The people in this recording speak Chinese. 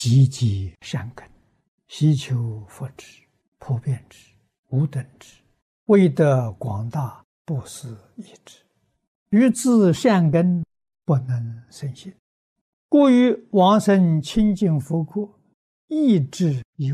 积极善根，希求佛之，普遍之，无等之，为得广大不思议之。欲自善根，不能生信，故于往生清净佛国，意志有